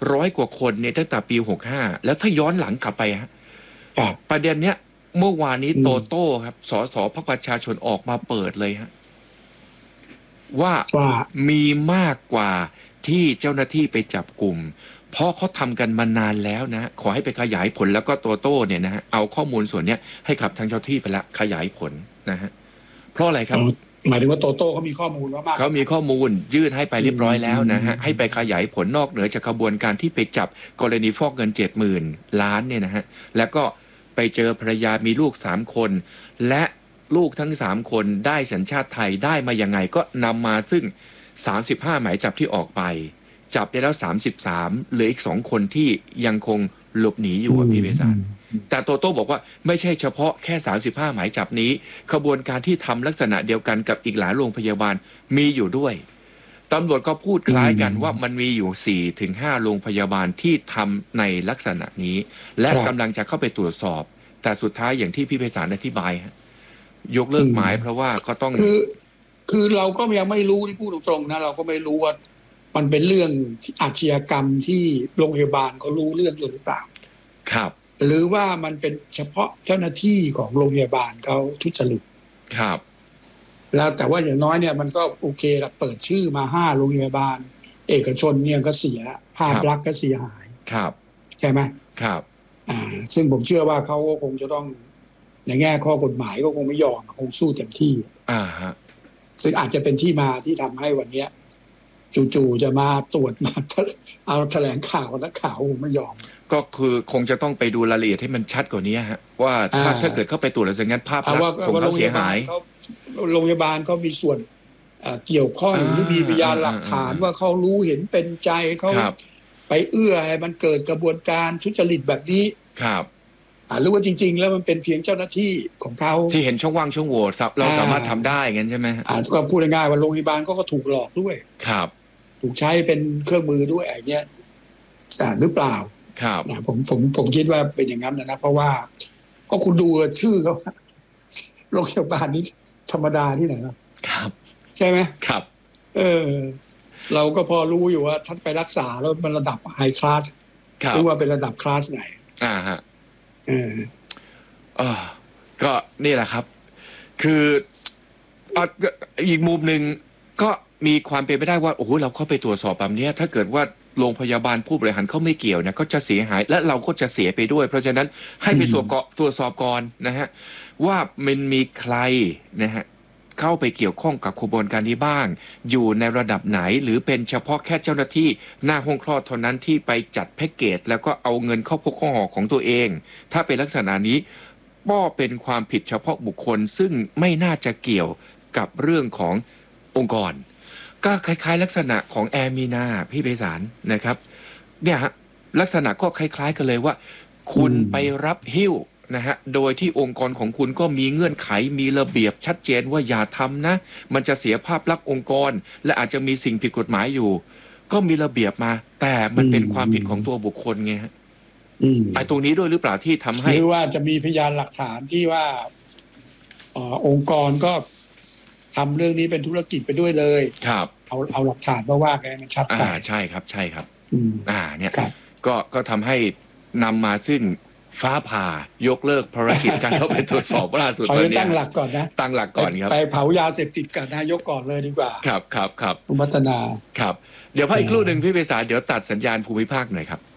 100 กว่าคนเนี่ยตั้งแต่ปี65แล้วถ้าย้อนหลังกลับไปฮะครับประเด็นเนี้ยเมื่อวานนี้โตโต้ครับสสพรรคประชาชนออกมาเปิดเลยฮะว่ามีมากกว่าที่เจ้าหน้าที่ไปจับกลุ่มเพราะเขาทำกันมานานแล้วนะขอให้ไปขยายผลแล้วก็โตโต้เนี่ยนะฮะเอาข้อมูลส่วนเนี้ยให้กับทางเจ้าที่ไปละขยายผลนะฮะเพราะอะไรครับหมายถึงว่าโตโต้เขามีข้อมูลว่ามากเขามีข้อมูลยื่นให้ไปเรียบร้อยแล้วนะฮะให้ไปขยายผลนอกเหนือจากกระบวนการที่ไปจับกรณีฟอกเงิน 70,000 ล้านเนี่ยนะฮะแล้วก็ไปเจอภรรยามีลูก3 คนและลูกทั้ง3 คนได้สัญชาติไทยได้มายังไงก็นำมาซึ่ง35หมายจับที่ออกไปจับได้แล้ว33เหลืออีก2 คนที่ยังคงหลบหนีอยู่พี่เบสานแต่โตโต้บอกว่าไม่ใช่เฉพาะแค่35หมายจับนี้ขบวนการที่ทำลักษณะเดียวกันกับอีกหลายโรงพยาบาลมีอยู่ด้วยตำรวจก็พูดคล้ายกันว่ามันมีอยู่ 4-5 โรงพยาบาลที่ทำในลักษณะนี้และกำลังจะเข้าไปตรวจสอบแต่สุดท้ายอย่างที่พี่ไพศาลอธิบายยกเลิกหมายเพราะว่าก็ต้องคือเราก็ยังไม่รู้ที่พูดตรงๆนะเราก็ไม่รู้ว่ามันเป็นเรื่องอาชญากรรมที่โรงพยาบาลเขารู้เรื่องหรือเปล่าครับหรือว่ามันเป็นเฉพาะเจ้าหน้าที่ของโรงพยาบาลเขาทุจริตครับแล้วแต่ว่าอย่างน้อยเนี่ยมันก็โอเคละเปิดชื่อมา5โรงพยาบาลเอกชนเนี่ยก็เสียภาพลักษณ์ก็เสียหายครับใช่ไหมครับซึ่งผมเชื่อว่าเขาก็คงจะต้องในแง่ข้อกฎหมายก็คงไม่ยอมคงสู้เต็มที่ฮะซึ่งอาจจะเป็นที่มาที่ทำให้วันนี้จู่ๆจะมาตรวจมาเอาแถลงข่าวนักข่าวคงไม่ยอมก็คือคงจะต้องไปดูรายละเอียดให้มันชัดกว่านี้ฮะว่าถ้าเกิดเข้าไปตรวจแล้วงั้นภาพลักษณ์ของเขาเสียหายโรงพยาบาลเขามีส่วนเกี่ยวข้องหรือมีพยานหลักฐานว่าเขารู้เห็นเป็นใจเขาไปเอื้อให้มันเกิดกระบวนการทุจริตแบบนี้ครับหรือว่าจริงๆแล้วมันเป็นเพียงเจ้าหน้าที่ของเขาที่เห็นช่องว่างช่องโหว่เราสามารถทำได้งั้นใช่ไหมก็พูดง่ายๆว่าโรงพยาบาลก็ถูกหลอกด้วยครับถูกใช้เป็นเครื่องมือด้วยอะไรเงี้ยหรือเปล่าครับผมคิดว่าเป็นอย่างนั้นนะเพราะว่าก็คุณดูชื่อเขาโรงพยาบาลนี้ธรรมดาที่ไหนครับใช่ไหมครับเราก็พอรู้อยู่ว่าท่านไปรักษาแล้วมันระดับไฮคลาสหรือว่าเป็นระดับคลาสไหนฮะก็นี่แหละครับคืออีกมุมหนึ่งก็มีความเป็นไปได้ว่าโอ้โหเราเข้าไปตรวจสอบแบบนี้ถ้าเกิดว่าโรงพยาบาลผู้บริหารเขาไม่เกี่ยวนะก็จะเสียหายและเราก็จะเสียไปด้วยเพราะฉะนั้นให้ไปตรวจสอบก่อนนะฮะว่ามันมีใครนะฮะเข้าไปเกี่ยวข้องกับขบวนการนี้บ้างอยู่ในระดับไหนหรือเป็นเฉพาะแค่เจ้าหน้าที่หน้าห้องคลอดเท่านั้นที่ไปจัดแพ็กเกจแล้วก็เอาเงินเข้าพกข้อห่อของตัวเองถ้าเป็นลักษณะนี้ก็เป็นความผิดเฉพาะบุคคลซึ่งไม่น่าจะเกี่ยวกับเรื่องขององค์กรก็คล้ายๆลักษณะของแอร์มีนาพี่ไพศาลนะครับเนี่ยฮะลักษณะก็คล้ายๆกันเลยว่าคุณไปรับหิ้วนะฮะโดยที่องค์กรของคุณก็มีเงื่อนไขมีระเบียบชัดเจนว่าอย่าทำนะมันจะเสียภาพลักษณ์องค์กรและอาจจะมีสิ่งผิดกฎหมายอยู่ก็มีระเบียบมาแต่มันเป็นความผิดของตัวบุคคลไงฮะไอ้ตรงนี้ด้วยหรือเปล่าที่ทำให้หรือว่าจะมีพยานหลักฐานที่ว่าองค์กรก็ทำเรื่องนี้เป็นธุรกิจไปด้วยเลยครับเอาหลักฐานมาว่ากันมันชัดไปใช่ครับใช่ครับเนี่ยก็ทำให้นำมาซึ่งฟ้าผ่ายกเลิกภารกิจการเข้าไปตรวจสอบล่าสุดตอนนี้ตั้งหลักก่อนนะตั้งหลักก่อนครับไปเผายาเสพติดกับนายกก่อนเลยดีกว่าครับคุณพัฒนาครับเดี๋ยวพักอีกครู่หนึ่งพี่เบษาเดี๋ยวตัดสัญญาณภูมิภาคหน่อยครับ